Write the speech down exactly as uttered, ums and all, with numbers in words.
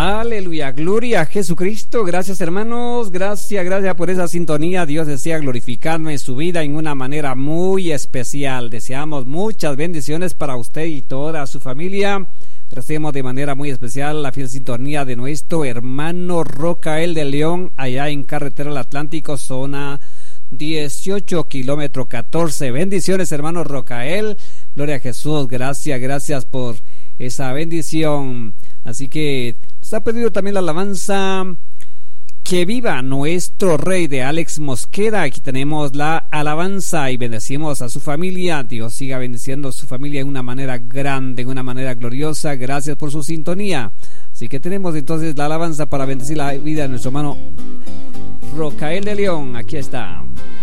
Aleluya, gloria a Jesucristo. Gracias, hermanos, gracias, gracias por esa sintonía. Dios desea glorificarme en su vida en una manera muy especial. Deseamos muchas bendiciones para usted y toda su familia. Agradecemos de manera muy especial la fiel sintonía de nuestro hermano Rocael de León, allá en Carretera del Atlántico, zona dieciocho, kilómetro catorce. Bendiciones, hermano Rocael. Gloria a Jesús. Gracias, gracias por esa bendición. Así que nos ha pedido también la alabanza Que viva nuestro Rey, de Alex Mosquera. Aquí tenemos la alabanza y bendecimos a su familia. Dios siga bendiciendo a su familia de una manera grande, de una manera gloriosa. Gracias por su sintonía. Así que tenemos entonces la alabanza para bendecir la vida de nuestro hermano Rocael de León. Aquí está.